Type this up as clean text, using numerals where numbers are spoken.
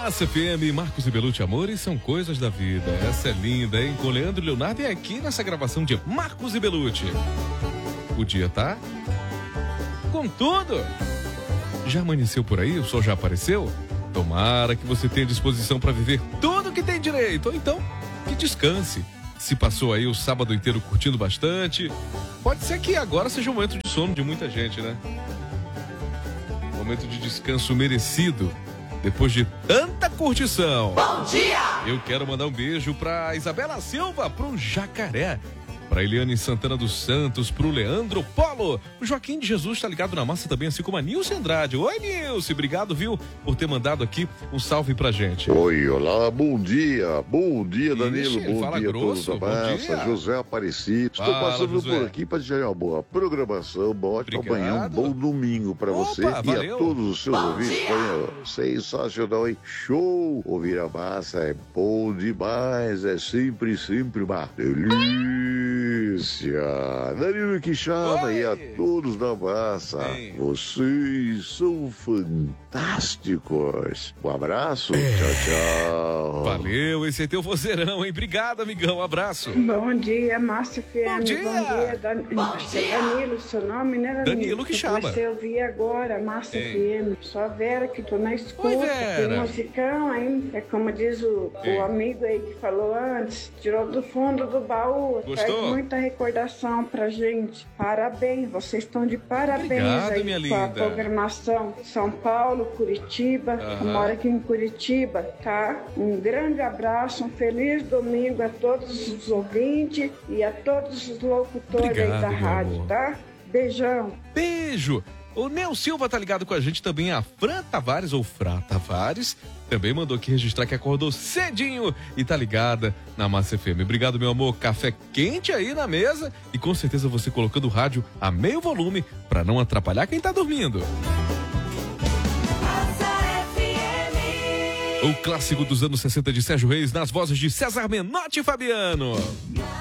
Massa FM, Marcos e Belucci, amores são coisas da vida. Essa é linda, hein? Com Leandro e Leonardo é aqui nessa gravação de Marcos e Belucci. O dia tá com tudo. Já amanheceu por aí? O sol já apareceu? Tomara que você tenha disposição para viver tudo que tem direito. Ou então, que descanse. Se passou aí o sábado inteiro curtindo bastante, pode ser que agora seja um momento de sono de muita gente, né? Momento de descanso merecido. Depois de tanta curtição. Bom dia! Eu quero mandar um beijo pra Isabela Silva, pro Jacaré, pra Eliane Santana dos Santos, pro Leandro Polo. O Joaquim de Jesus tá ligado na massa também, assim como a Nilce Andrade. Oi, Nilce, obrigado, viu, por ter mandado aqui um salve pra gente. Oi, olá, bom dia. Bom dia, Danilo. Ixi, bom fala dia grosso, a todos da bom massa. dia. José Aparecido. Estou Fala, passando José. por aqui para desejar uma boa programação, uma ótima Obrigado. manhã, um bom domingo para Opa, você valeu. e a todos os seus Bom ouvintes. dia. Foi sensacional, hein? Show! Ouvir a massa é bom demais, é sempre uma delícia. Danilo que chama Oi. e a todos da massa. Ei. Vocês são fantásticos. Um abraço, tchau, tchau. Valeu, esse é teu vozeirão, hein? Obrigado, amigão, abraço. Bom dia, Márcia FM. Bom dia. Danilo, seu nome, né, Danilo? Danilo que Eu chama. comecei a ouvir agora, Márcia Ei. FM. Só a Vera que tô na escuta. Oi, Vera. Tem musicão, hein? É como diz o Ei. amigo aí que falou antes. Tirou do fundo do baú. Gostou? Traz muita recordação pra gente. Parabéns, vocês estão de parabéns Obrigado, aí minha com a linda. programação. São Paulo, Curitiba. Aham. Eu moro aqui em Curitiba, tá? Um grande abraço, um feliz domingo a todos os ouvintes e a todos os locutores Obrigado, aí da meu rádio, amor. tá? Beijão. Beijo! O Neo Silva tá ligado com a gente também, a Fran Tavares, ou Fra Tavares, também mandou aqui registrar que acordou cedinho e tá ligada na Massa FM. Obrigado, meu amor. Café quente aí na mesa e com certeza você colocando o rádio a meio volume pra não atrapalhar quem tá dormindo. Massa FM. O clássico dos anos 60 de Sérgio Reis nas vozes de César Menotti e Fabiano.